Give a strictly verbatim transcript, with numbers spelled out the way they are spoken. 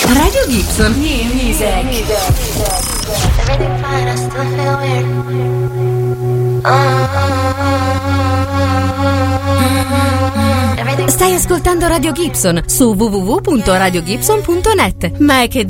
Radio Gibson. New music. Everything fine, I still feel weird. Stai ascoltando Radio Gibson su w w w punto radio gibson punto net. Ma è che